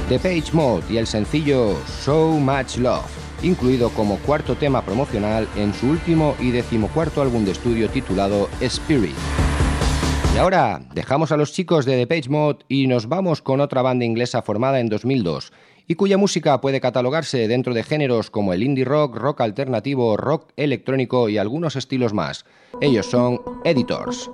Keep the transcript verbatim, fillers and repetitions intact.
Depeche Mode y el sencillo So Much Love, incluido como cuarto tema promocional en su último y decimocuarto álbum de estudio titulado Spirit. Y ahora dejamos a los chicos de Depeche Mode y nos vamos con otra banda inglesa formada en dos mil dos y cuya música puede catalogarse dentro de géneros como el indie rock, rock alternativo, rock electrónico y algunos estilos más. Ellos son Editors.